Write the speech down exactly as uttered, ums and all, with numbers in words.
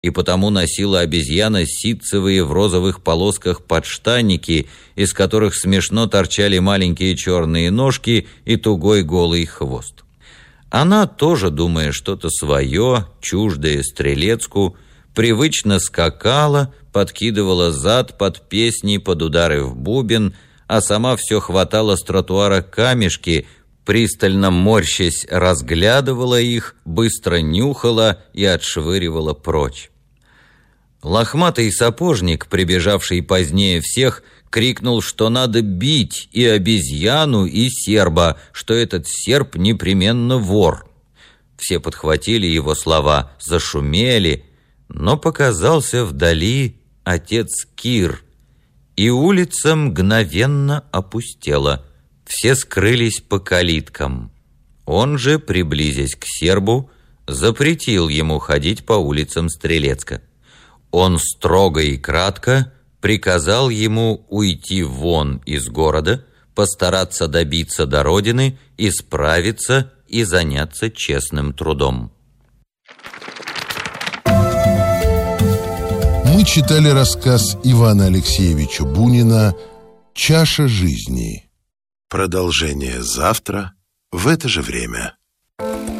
и потому носила обезьяна ситцевые в розовых полосках подштанники, из которых смешно торчали маленькие черные ножки и тугой голый хвост. Она, тоже думая что-то свое, чуждое стрелецку, привычно скакала, подкидывала зад под песни, под удары в бубен, а сама все хватала с тротуара камешки, пристально морщась разглядывала их, быстро нюхала и отшвыривала прочь. Лохматый сапожник, прибежавший позднее всех, крикнул, что надо бить и обезьяну, и серба, что этот серб непременно вор. Все подхватили его слова, зашумели, но показался вдали отец Кир, и улица мгновенно опустела. Все скрылись по калиткам. Он же, приблизясь к сербу, запретил ему ходить по улицам Стрелецка. Он строго и кратко приказал ему уйти вон из города, постараться добиться до родины, исправиться и заняться честным трудом. Мы читали рассказ Ивана Алексеевича Бунина «Чаша жизни». Продолжение завтра в это же время.